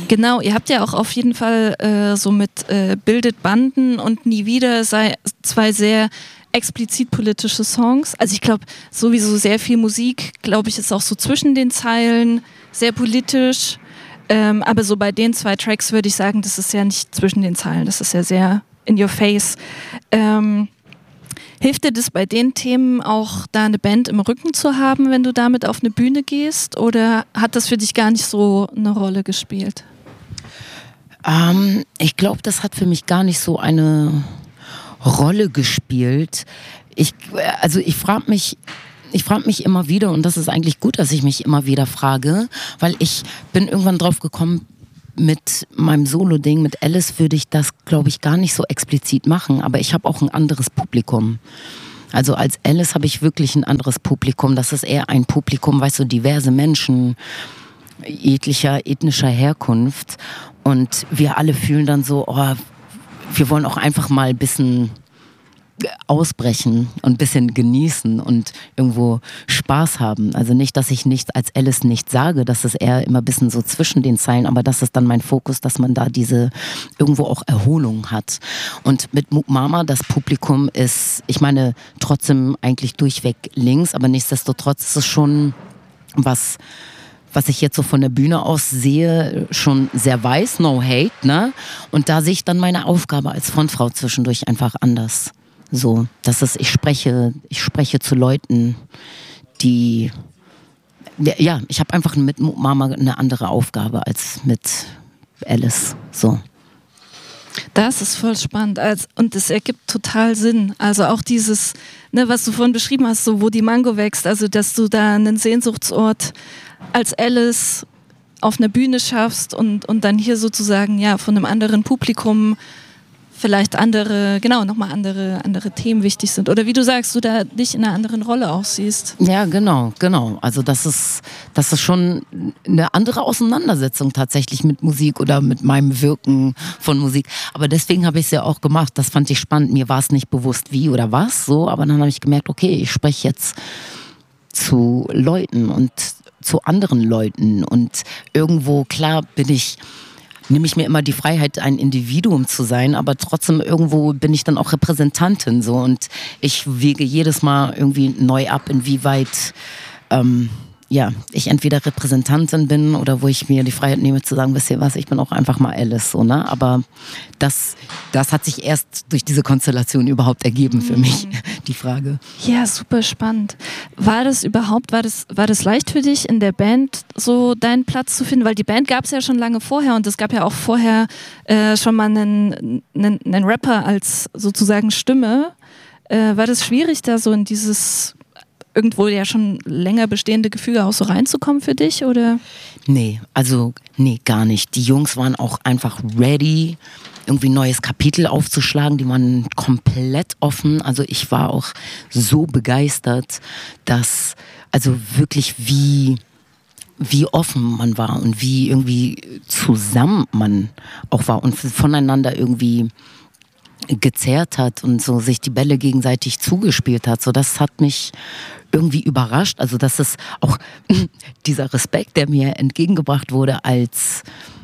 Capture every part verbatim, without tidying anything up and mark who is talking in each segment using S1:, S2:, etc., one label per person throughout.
S1: Genau, ihr habt ja auch auf jeden Fall äh, so mit äh, Bildet Banden und Nie wieder sei, zwei sehr explizit politische Songs. Also ich glaube, sowieso sehr viel Musik, glaube ich, ist auch so zwischen den Zeilen sehr politisch. Ähm, aber so bei den zwei Tracks würde ich sagen, das ist ja nicht zwischen den Zeilen, das ist ja sehr in your face. Ähm, hilft dir das bei den Themen auch, da eine Band im Rücken zu haben, wenn du damit auf eine Bühne gehst? Oder hat das für dich gar nicht so eine Rolle gespielt?
S2: Ähm, ich glaube, das hat für mich gar nicht so eine Rolle gespielt. Ich, also ich frage mich, ich frage mich immer wieder, und das ist eigentlich gut, dass ich mich immer wieder frage, weil ich bin irgendwann drauf gekommen, mit meinem Solo-Ding, mit Alice würde ich das, glaube ich, gar nicht so explizit machen, aber ich habe auch ein anderes Publikum. Also als Alice habe ich wirklich ein anderes Publikum. Das ist eher ein Publikum, weißt du, diverse Menschen jeglicher ethnischer Herkunft. Und wir alle fühlen dann so, oh, wir wollen auch einfach mal ein bisschen ausbrechen und ein bisschen genießen und irgendwo Spaß haben. Also nicht, dass ich nicht als Alice nicht sage, das ist eher immer ein bisschen so zwischen den Zeilen, aber das ist dann mein Fokus, dass man da diese irgendwo auch Erholung hat. Und mit Mook Mama, das Publikum ist, ich meine, trotzdem eigentlich durchweg links, aber nichtsdestotrotz ist es schon was, was ich jetzt so von der Bühne aus sehe, schon sehr weiß, no hate, ne? Und da sehe ich dann meine Aufgabe als Frontfrau zwischendurch einfach anders. So, das ist, ich spreche, ich spreche zu Leuten, die, ja, ich habe einfach mit Mama eine andere Aufgabe als mit Alice, so.
S1: Das ist voll spannend und es ergibt total Sinn. Also auch dieses, ne, was du vorhin beschrieben hast, so wo die Mango wächst, also dass du da einen Sehnsuchtsort als Alice auf einer Bühne schaffst und, und dann hier sozusagen ja von einem anderen Publikum vielleicht andere, genau, nochmal andere, andere Themen wichtig sind. Oder wie du sagst, du da dich in einer anderen Rolle auch siehst.
S2: Ja, genau, genau. Also das ist, das ist schon eine andere Auseinandersetzung tatsächlich mit Musik oder mit meinem Wirken von Musik. Aber deswegen habe ich es ja auch gemacht. Das fand ich spannend. Mir war es nicht bewusst, wie oder was, so. Aber dann habe ich gemerkt, okay, ich spreche jetzt zu Leuten und zu anderen Leuten. Und irgendwo, klar, bin ich... nehme ich mir immer die Freiheit, ein Individuum zu sein, aber trotzdem irgendwo bin ich dann auch Repräsentantin so und ich wege jedes Mal irgendwie neu ab, inwieweit ähm, ja, ich entweder Repräsentantin bin oder wo ich mir die Freiheit nehme zu sagen, wisst ihr was, ich bin auch einfach mal Alice, so, ne? Aber das, das hat sich erst durch diese Konstellation überhaupt ergeben für mich, die Frage.
S1: Ja, super spannend. War das überhaupt, war das, war das leicht für dich, in der Band so deinen Platz zu finden? Weil die Band gab es ja schon lange vorher und es gab ja auch vorher äh, schon mal einen, einen, einen Rapper als sozusagen Stimme. Äh, war das schwierig, da so in dieses irgendwo ja schon länger bestehende Gefüge auch so reinzukommen für dich, oder?
S2: Nee, also nee, gar nicht. Die Jungs waren auch einfach ready, irgendwie ein neues Kapitel aufzuschlagen. Die waren komplett offen. Also ich war auch so begeistert, dass, also wirklich wie, wie offen man war und wie irgendwie zusammen man auch war und voneinander irgendwie gezerrt hat und so sich die Bälle gegenseitig zugespielt hat. So, das hat mich irgendwie überrascht. Also das ist auch dieser Respekt, der mir entgegengebracht wurde als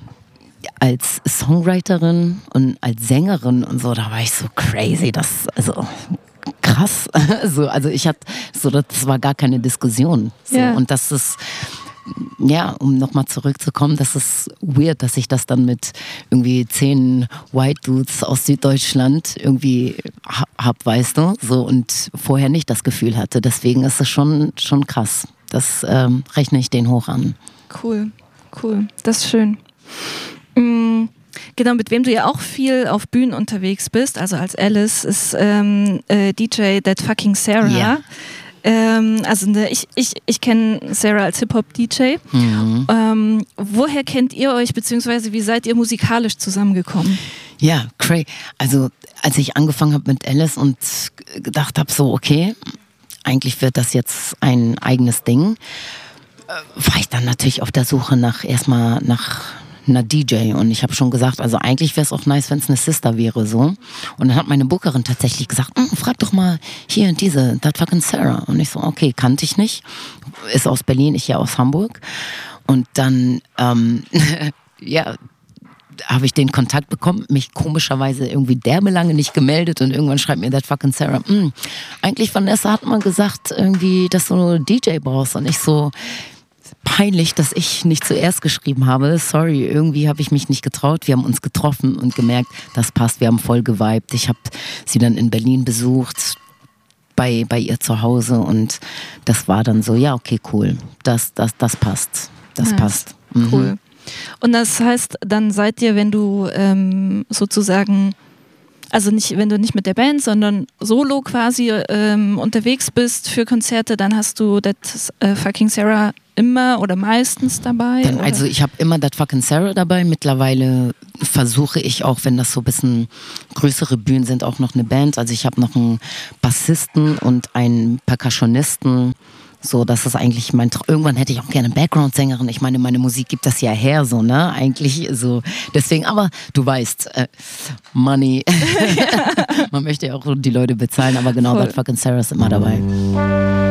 S2: als Songwriterin und als Sängerin und so, da war ich so crazy, das, also krass. So, also ich hatte, so, das war gar keine Diskussion. So. Yeah. Und das ist, ja, um nochmal zurückzukommen, das ist weird, dass ich das dann mit irgendwie zehn White Dudes aus Süddeutschland irgendwie hab, weißt du, so, und vorher nicht das Gefühl hatte. Deswegen ist es schon, schon krass. Das ähm, rechne ich denen hoch an.
S1: Cool, cool, das ist schön. Mhm. Genau, mit wem du ja auch viel auf Bühnen unterwegs bist, also als Alice, ist ähm, äh, D J That Fucking Sarah. Yeah. Ähm, also ne, ich, ich, ich kenne Sarah als Hip-Hop-D J. Mhm. Ähm, woher kennt ihr euch, beziehungsweise wie seid ihr musikalisch zusammengekommen?
S2: Ja, crazy. Also als ich angefangen habe mit Alice und gedacht habe, so okay, eigentlich wird das jetzt ein eigenes Ding, war ich dann natürlich auf der Suche nach erstmal nach einer D J und ich habe schon gesagt, also eigentlich wäre es auch nice, wenn es eine Sister wäre, so. Und dann hat meine Bookerin tatsächlich gesagt, frag doch mal hier diese, That Fucking Sarah. Und ich so, okay, kannte ich nicht, ist aus Berlin, ich ja aus Hamburg. Und dann, ähm, ja, habe ich den Kontakt bekommen, mich komischerweise irgendwie derbe lange nicht gemeldet und irgendwann schreibt mir That Fucking Sarah, eigentlich Vanessa hat mal gesagt, irgendwie, dass du nur D J brauchst und ich so, peinlich, dass ich nicht zuerst geschrieben habe, sorry, irgendwie habe ich mich nicht getraut, wir haben uns getroffen und gemerkt, das passt, wir haben voll geweibt, ich habe sie dann in Berlin besucht, bei, bei ihr zu Hause und das war dann so, ja okay, cool, das, das, das passt, das nice. passt.
S1: Mhm. Cool. Und das heißt, dann seid ihr, wenn du ähm, sozusagen, also nicht, wenn du nicht mit der Band, sondern solo quasi ähm, unterwegs bist für Konzerte, dann hast du That äh, Fucking Sarah immer oder meistens dabei?
S2: Dann,
S1: oder?
S2: Also ich habe immer That Fucking Sarah dabei. Mittlerweile versuche ich auch, wenn das so ein bisschen größere Bühnen sind, auch noch eine Band. Also ich habe noch einen Bassisten und einen Percussionisten. So, das ist eigentlich mein Traum. Irgendwann hätte ich auch gerne eine Background-Sängerin. Ich meine, meine Musik gibt das ja her, so, ne? Eigentlich so. Deswegen, aber du weißt, äh, Money. Man möchte ja auch die Leute bezahlen, aber genau, That Fucking Sarah ist immer dabei.